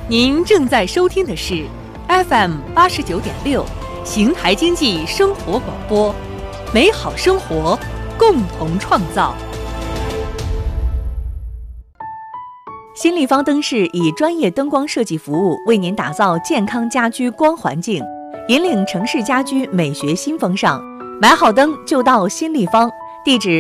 您正在收听的是 FM89.6邢台经济生活广播，美好生活，共同创造。新立方灯饰以专业灯光设计服务为您打造健康家居光环境，引领城市家居美学新风尚。买好灯就到新立方，地址